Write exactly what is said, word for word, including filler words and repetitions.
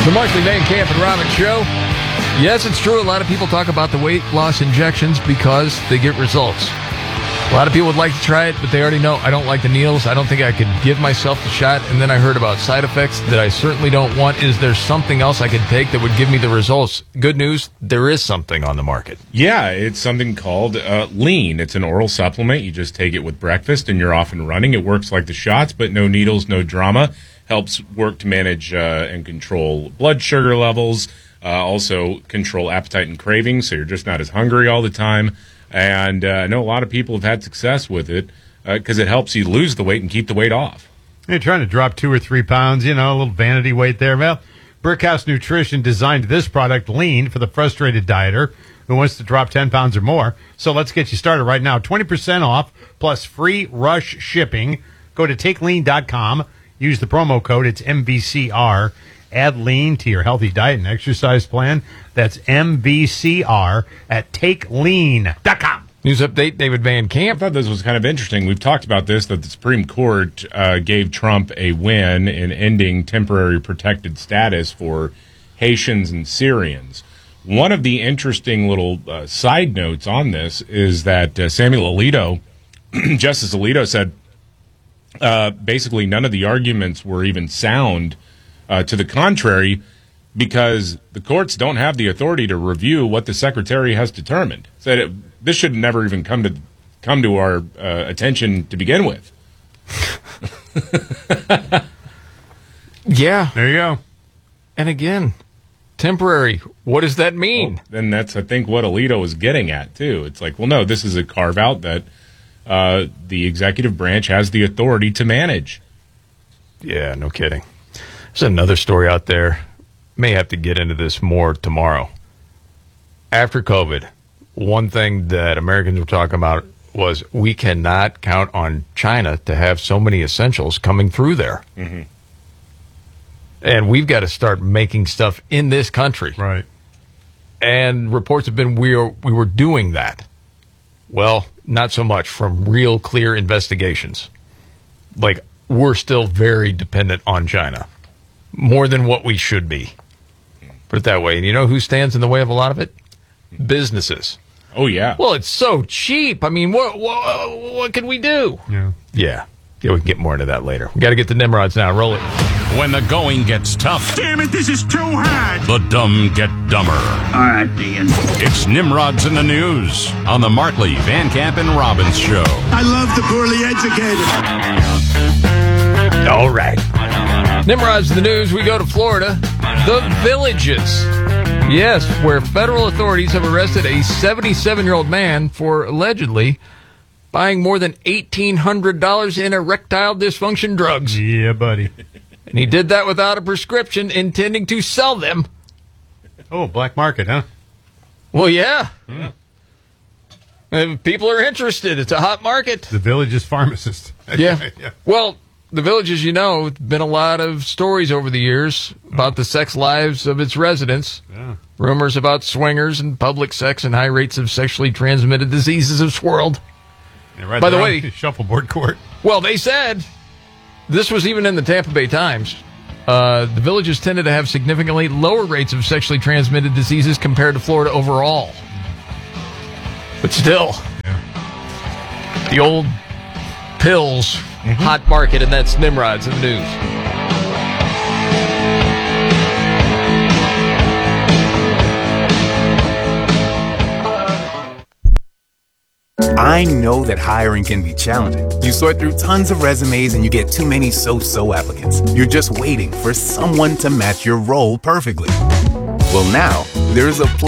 The Markley Van Camp and Robbins Show. Yes, it's true. A lot of people talk about the weight loss injections because they get results. A lot of people would like to try it, but they already know I don't like the needles. I don't think I could give myself the shot. And then I heard about side effects that I certainly don't want. Is there something else I could take that would give me the results? Good news, there is something on the market. Yeah, it's something called uh, Lean. It's an oral supplement. You just take it with breakfast and you're off and running. It works like the shots, but no needles, no drama. Helps work to manage uh, and control blood sugar levels. Uh, also control appetite and cravings, so you're just not as hungry all the time. And uh, I know a lot of people have had success with it because uh, it helps you lose the weight and keep the weight off. You're trying to drop two or three pounds, you know, a little vanity weight there. Well, Brickhouse Nutrition designed this product, Lean, for the frustrated dieter who wants to drop ten pounds or more. So let's get you started right now. twenty percent off plus free rush shipping. Go to take lean dot com. Use the promo code. It's M V C R. Add Lean to your healthy diet and exercise plan. That's M V C R at take lean dot com. News update, David Van I Camp. thought this was kind of interesting. We've talked about this, that the Supreme Court uh, gave Trump a win in ending temporary protected status for Haitians and Syrians. One of the interesting little uh, side notes on this is that uh, Samuel Alito, Justice Alito said, uh, basically none of the arguments were even sound. Uh, to the contrary, because the courts don't have the authority to review what the secretary has determined. Said it, this should never even come to come to our uh, attention to begin with. Yeah. There you go. And again, temporary. What does that mean? Well, then that's, I think, what Alito is getting at, too. It's like, well, no, this is a carve-out that uh, the executive branch has the authority to manage. Yeah, no kidding. There's another story out there. May have to get into this more tomorrow. After COVID, one thing that Americans were talking about was we cannot count on China to have so many essentials coming through there. Mm-hmm. And we've got to start making stuff in this country. Right. And reports have been we, are, we were doing that. Well, not so much from real clear investigations. Like, we're still very dependent on China. More than what we should be. Put it that way. And you know who stands in the way of a lot of it? Businesses. Oh, yeah. Well, it's so cheap. I mean, what what, what can we do? Yeah. Yeah. Yeah, we can get more into that later. We got to get the Nimrods now. Roll it. When the going gets tough, Damn it, this is too hard. the dumb get dumber. All right, Dean. It's Nimrods in the News on the Markley, Van Camp, and Robbins Show. I love the poorly educated. All right. Nimrod's the news. We go to Florida. The Villages. Yes, where federal authorities have arrested a seventy-seven-year-old man for allegedly buying more than eighteen hundred dollars in erectile dysfunction drugs. Yeah, buddy. And he did that without a prescription, intending to sell them. Oh, black market, huh? Well, yeah. yeah. If people are interested. It's a hot market. The Village's pharmacist. Yeah. yeah. Well, the Villages, you know, been a lot of stories over the years about the sex lives of its residents. Yeah. Rumors about swingers and public sex and high rates of sexually transmitted diseases have swirled. Yeah, right By the there way- on shuffleboard court. Well, they said, this was even in the Tampa Bay Times, uh, the Villages tended to have significantly lower rates of sexually transmitted diseases compared to Florida overall. But still, Yeah. the old pills, Mm-hmm. hot market, and that's Nimrod's in the news. I know that hiring can be challenging. You sort through tons of resumes and you get too many so-so applicants. You're just waiting for someone to match your role perfectly. Well, now, there's a